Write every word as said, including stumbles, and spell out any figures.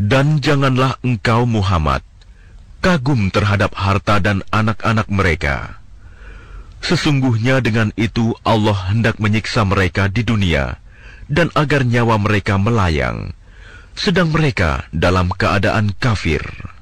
Dan janganlah engkau Muhammad kagum terhadap harta dan anak-anak mereka. Sesungguhnya dengan itu Allah hendak menyiksa mereka di dunia, dan agar nyawa mereka melayang, sedang mereka dalam keadaan kafir.